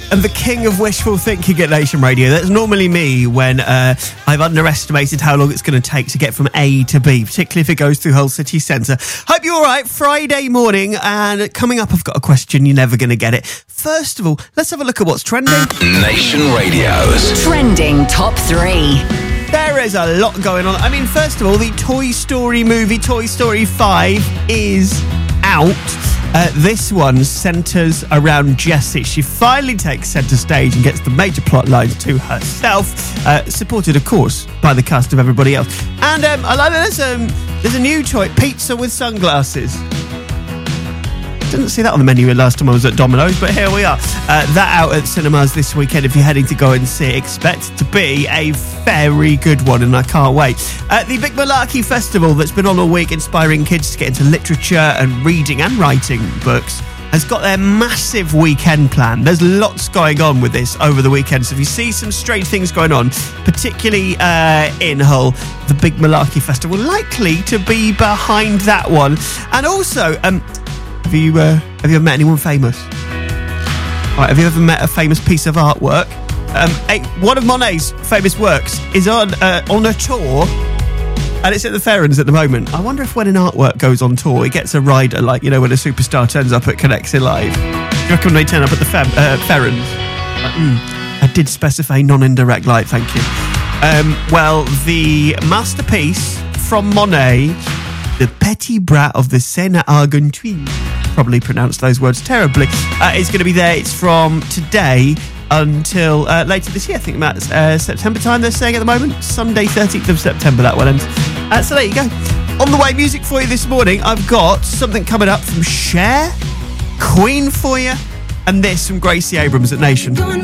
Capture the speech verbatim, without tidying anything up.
and the king of wishful thinking at Nation Radio. That's normally me when uh, I've underestimated how long it's going to take to get from A to B, particularly if it goes through Hull city centre. Hope you're all right. Friday morning, and coming up, I've got a question. You're never going to get it. First of all, let's have a look at what's trending. Nation Radio's Trending Top three. There is a lot going on. I mean, first of all, the Toy Story movie, Toy Story five, is out. Uh, this one centres around Jessie. She finally takes centre stage and gets the major plot lines to herself, uh, supported, of course, by the cast of everybody else. And um, I like that there's, um, there's a new toy, pizza with sunglasses. Didn't see that on the menu last time I was at Domino's, but here we are. Uh, that out at cinemas this weekend. If you're heading to go and see it, expect it to be a very good one, and I can't wait. Uh, the Big Malarkey Festival that's been on all week, inspiring kids to get into literature and reading and writing books, has got their massive weekend plan. There's lots going on with this over the weekend, so if you see some strange things going on, particularly uh, in Hull, the Big Malarkey Festival likely to be behind that one. And also, um, Have you uh, have you ever met anyone famous? Right, have you ever met a famous piece of artwork? Um, a, one of Monet's famous works is on uh, on a tour, and it's at the Ferrans at the moment. I wonder if when an artwork goes on tour, it gets a rider, like, you know, when a superstar turns up at Connects Live. Do you reckon they turn up at the Fem- uh, Ferrans? Like, mm, I did specify non-indirect light, thank you. Um, well, the masterpiece from Monet, the Petit Brat of the Seine Argentine, probably pronounced those words terribly, uh, is going to be there. It's from today until uh, later this year. I think about uh, September time, they're saying at the moment. Sunday, thirteenth of September, that one ends. Uh, so there you go. On the way, music for you this morning. I've got something coming up from Cher, Queen for you, and this from Gracie Abrams at Nation. Going